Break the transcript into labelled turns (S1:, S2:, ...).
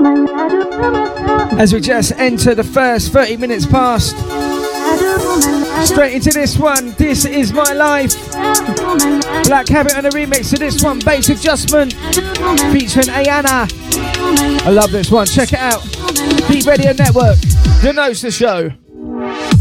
S1: As we just enter the first 30 minutes past, straight into this one. This is my life. Black Habit on a remix to this one, Bass Adjustment, featuring Ayana. I love this one. Check it out. Beat Radio Network. The Noster Show.